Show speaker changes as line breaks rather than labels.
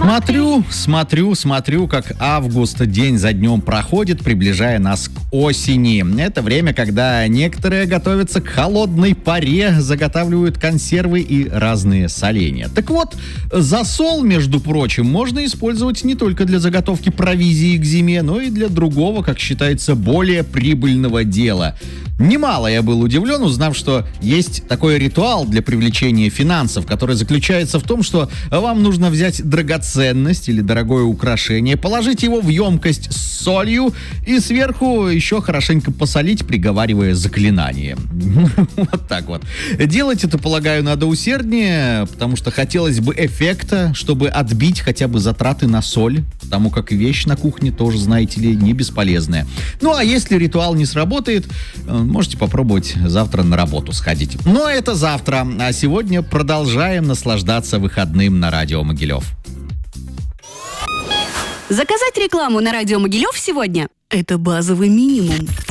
Смотрю, как август день за днем проходит, приближая нас к осени. Это время, когда некоторые готовятся к холодной паре, заготавливают консервы и разные соленья. Так вот, засол, между прочим, можно использовать не только для заготовки провизии к зиме, но и для другого, как считается, более прибыльного дела. Немало я был удивлен, узнав, что есть такой ритуал для привлечения финансов, который заключается в том, что вам нужно взять драгоценность или дорогое украшение, положить его в емкость с солью и сверху еще хорошенько посолить, приговаривая заклинание. Вот так вот. Делать это, полагаю, надо усерднее, потому что хотелось бы эффекта, чтобы отбить хотя бы затраты на соль, потому как вещь на кухне тоже, знаете ли, не бесполезная. Ну, а если ритуал не сработает, можете попробовать завтра на работу сходить. Но это завтра, а сегодня продолжаем наслаждаться выходным на радио Могилев.
Заказать рекламу на радио Могилев сегодня – это базовый минимум.